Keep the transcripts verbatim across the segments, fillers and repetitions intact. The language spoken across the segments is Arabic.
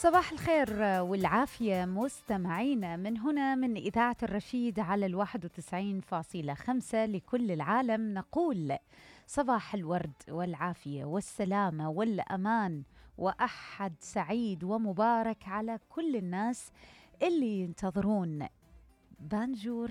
صباح الخير والعافية مستمعينا من هنا من إذاعة الرشيد على الواحد وتسعين فاصلة خمسة لكل العالم. نقول صباح الورد والعافية والسلامة والأمان وأحد سعيد ومبارك على كل الناس اللي ينتظرون بانجور.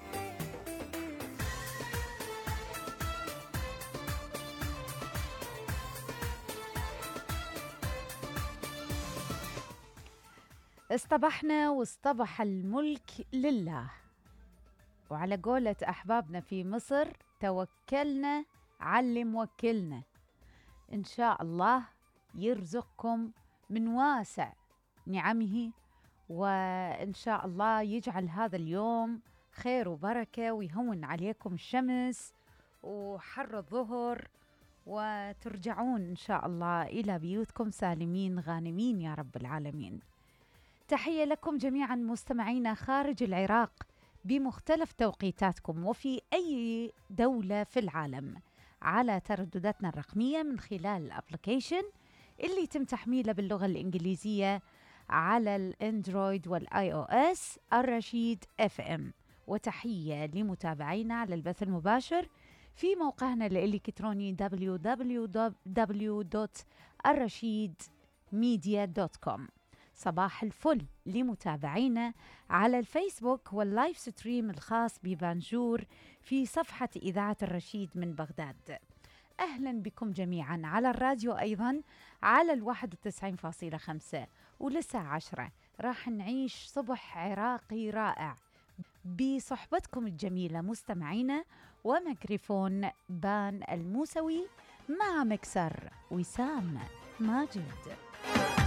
اصطبحنا واصطبح الملك لله، وعلى قولة أحبابنا في مصر توكلنا على اللي موكلنا. إن شاء الله يرزقكم من واسع نعمه، وإن شاء الله يجعل هذا اليوم خير وبركة ويهون عليكم الشمس وحر الظهر، وترجعون إن شاء الله إلى بيوتكم سالمين غانمين يا رب العالمين. تحية لكم جميعا مستمعينا خارج العراق بمختلف توقيتاتكم وفي أي دولة في العالم على تردداتنا الرقمية من خلال الابليكيشن اللي يتم تحميله باللغة الإنجليزية على الأندرويد والآي أو إس الرشيد اف ام. وتحية لمتابعينا على البث المباشر في موقعنا الإلكتروني دبليو دبليو دبليو دوت الرشيد ميديا دوت كوم. صباح الفل لمتابعينا على الفيسبوك واللايف ستريم الخاص ببانجور في صفحة إذاعة الرشيد من بغداد. أهلا بكم جميعا على الراديو أيضا على الواحد وتسعين فاصلة خمسة، ولسه عشرة راح نعيش صبح عراقي رائع بصحبتكم الجميلة مستمعينا، وميكروفون بان الموسوي مع مكسر وسام ماجد.